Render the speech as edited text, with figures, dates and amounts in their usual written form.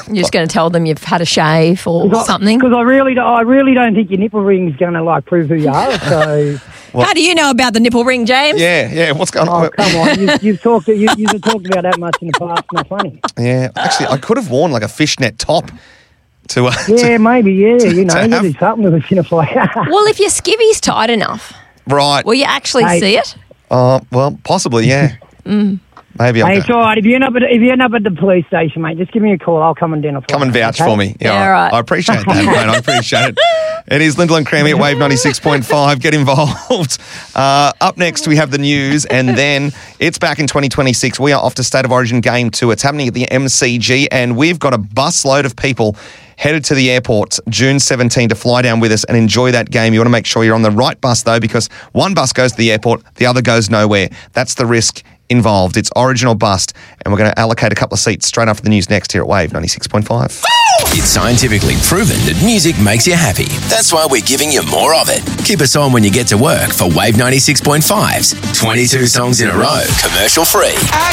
You're just going to tell them you've had a shave or something? Because I really don't think your nipple ring's going to prove who you are. So how do you know about the nipple ring, James? Yeah. What's going on? Oh, come on. You've talked about that much in the past. Not funny. Yeah. Actually, I could have worn like a fishnet top to. Maybe. Yeah. You do something with a cinephiler. Well, if your skivvy's tight enough, right? Will you actually see it? Well, possibly. Yeah. Maybe. Hey, it's all right. If you end up at the police station, mate, just give me a call. I'll come and identify. Come and vouch for me. Yeah, right. I appreciate that, mate. I appreciate it. It is Lyndall and Crammy at Wave 96.5. Get involved. Up next, we have the news, and then it's back in 2026. We are off to State of Origin Game 2. It's happening at the MCG, and we've got a busload of people headed to the airport June 17 to fly down with us and enjoy that game. You want to make sure you're on the right bus, though, because one bus goes to the airport, the other goes nowhere. That's the risk involved. It's Origin or bust, and we're going to allocate a couple of seats straight after the news next here at Wave 96.5. It's scientifically proven that music makes you happy. That's why we're giving you more of it. Keep us on when you get to work for Wave 96.5's 22 songs in a row, commercial free.